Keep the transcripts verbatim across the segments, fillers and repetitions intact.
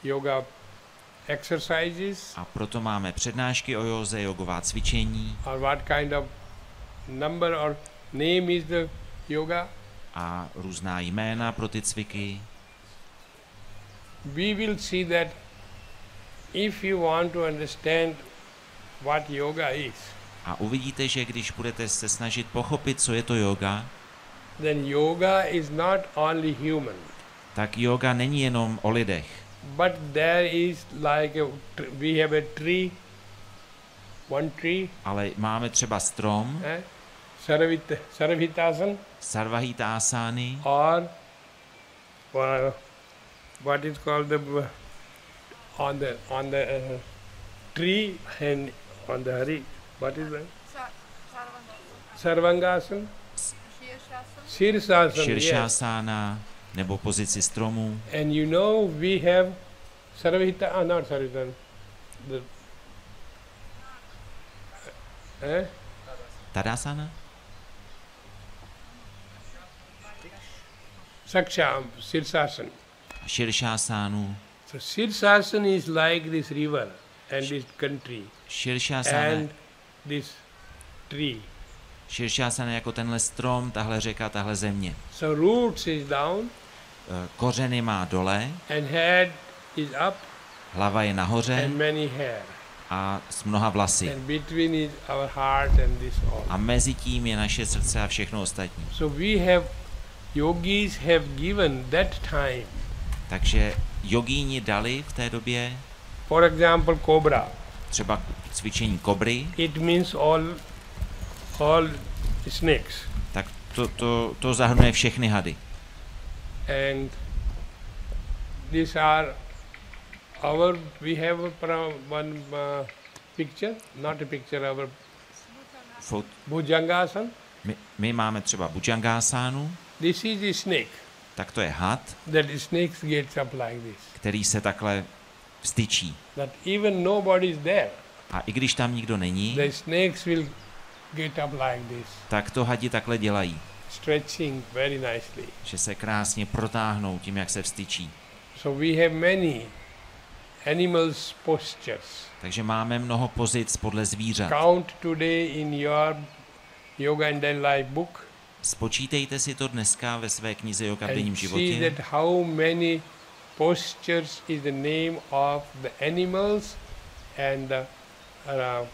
yoga exercises. A proto máme přednášky o józe, jogová cvičení. Or what kind of number or name is the yoga? A různá jména pro ty cviky. We will see that if you want to understand what yoga is, A uvidíte, že když budete se snažit pochopit, co je to yoga, then yoga is not only human, tak yoga není jenom o lidech. but there is like a, we have a tree, one tree, Ale máme třeba strom, eh? Sarvita, Sarvitasan, Sarvahita-asány, or uh, what is called the uh, on the on the uh, tree and on the hari. What is that? Sarvangasan, Shirsasan. Yes. Širšásána, nebo pozici stromu. And you know we have Sarvahita, ah, not Sarvita, the eh? Tadasana? Saksha, Shirsasan. Širšásánu. So Shirsasan is like this river and this country Širšásána, and this tree. širšásána jako tenhle strom, tahle řeka, tahle země. So roots is down E, Kořeny má dole, and head is up hlava je nahoře and many hair. a s mnoha vlasy. And between is our heart and this all. A mezi tím je naše srdce a všechno ostatní. So we have, yogis have given that time. Takže jogíni dali v té době For example, cobra. třeba cvičení kobry, It means all, all snakes. tak to, to, to zahrnuje všechny hady. And these are our, we have a, pro- one uh, picture, not a picture, our Fot, Bhujangasana. my, my máme třeba Bhujangasánu, This is the snake. tak to je had, That the snakes gets up like this. který se takhle vstyčí. That even nobody is there. A i když tam nikdo není, The snakes will get up like this, tak to hadi takhle dělají, stretching very nicely. že se krásně protáhnou tím, jak se vstyčí. So we have many animals postures. Takže máme mnoho pozic podle zvířat. Count today in your Yoga and Daily Life book Spočítejte si to dneska ve své knize Yoga v denním and see životě that how many postures is the name of the animals and the uh,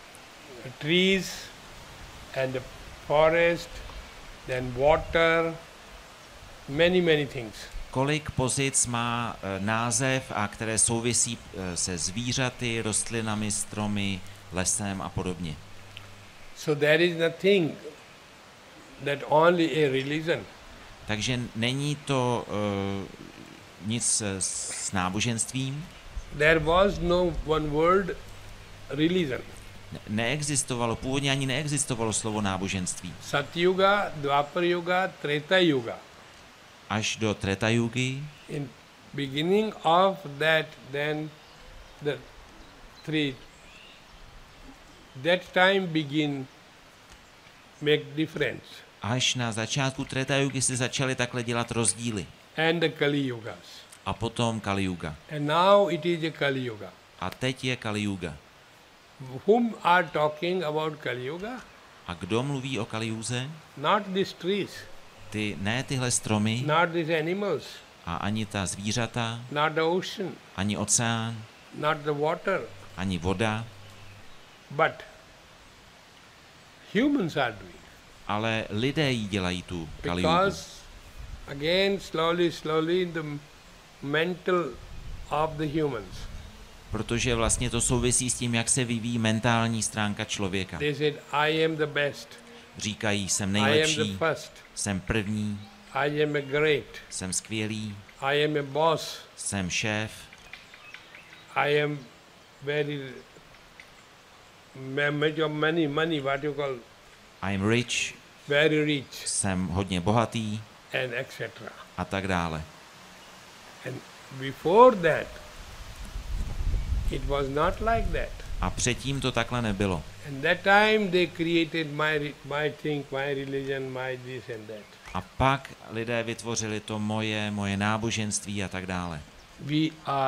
trees and the forest, then water, many, many things. kolik pozic má e, název a které souvisí e, se zvířaty, rostlinami, stromy, lesem a podobně. So there is nothing that only a religion. Takže není to e, nic s, s náboženstvím. There was no one word religion. Ne- neexistovalo, původně ani neexistovalo slovo náboženství. Satyuga, Dwapar Yuga, Treta Yuga. Až do Treta Yugy, In beginning of that, then the three, that time begin make difference. až na začátku Treta Yugy se začaly takhle dělat rozdíly. And the Kali Yugas. A potom Kali Yuga. And now it is a Kali Yuga. A teď je Kali Yuga. Whom are talking about Kali Yuga? A kdo mluví o Kali Yuze? Not these trees, Ty, ne tyhle stromy not these animals, a ani ta zvířata, not the ocean, ani oceán, not the water, ani voda, but humans are doing. ale lidé jí dělají tu Kali Yugu. Because again, slowly, slowly, the mental of the humans. Protože vlastně to souvisí s tím, jak se vyvíjí mentální stránka člověka. They said, I am the best. Říkají, jsem I am the nejlepší, first. jsem první, I am a great. jsem skvělý, I am a boss. jsem šéf, I am very ma- major money, money, what you call, I'm rich, very rich, jsem hodně bohatý and et cetera. a tak dále. And before that, it was not like that. A předtím to takhle nebylo. And that time they created my re- my thing, my religion, my this and that. A pak lidé vytvořili to moje, moje náboženství a tak dále. We are